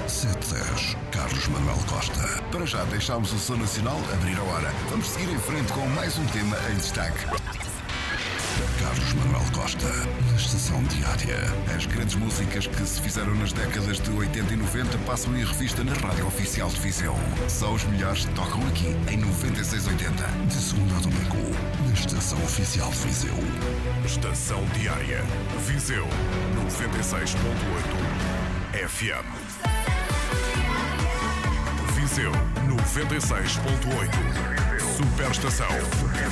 710, Carlos Manuel Costa. Para já deixámos o som nacional abrir a hora. Vamos seguir em frente com mais um tema em destaque. Carlos Manuel Costa, na Estação Diária. As grandes músicas que se fizeram nas décadas de 80 e 90 passam em revista na Rádio Oficial de Viseu. Só os melhores tocam aqui em 9680. De segunda a domingo, na Estação Oficial de Viseu. Estação Diária. Viseu 96.8 FM. Viseu 96.8. Superestação.